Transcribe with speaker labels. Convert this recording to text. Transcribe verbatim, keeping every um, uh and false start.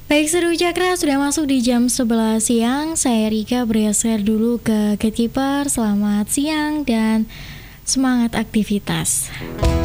Speaker 1: Baik, Seru Cakra sudah masuk di jam sebelas siang. Saya Rika bergeser dulu ke Gatekeeper. Selamat siang dan semangat aktivitas.